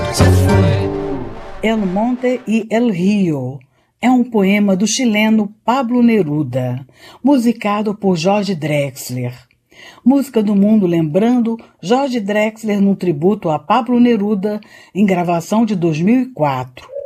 El Monte y el Río é um poema do chileno Pablo Neruda, musicado por Jorge Drexler. Música do Mundo lembrando Jorge Drexler num tributo a Pablo Neruda em gravação de 2004.